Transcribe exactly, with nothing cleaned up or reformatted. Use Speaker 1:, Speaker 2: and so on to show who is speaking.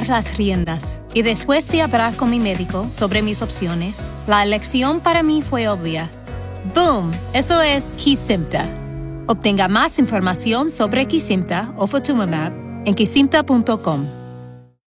Speaker 1: tomar las riendas. Y después de hablar con mi médico sobre mis opciones, la elección para mí fue obvia. ¡Boom! Eso es Kesimpta. Obtenga más información sobre Kesimpta o Ofatumumab en kesimpta punto com.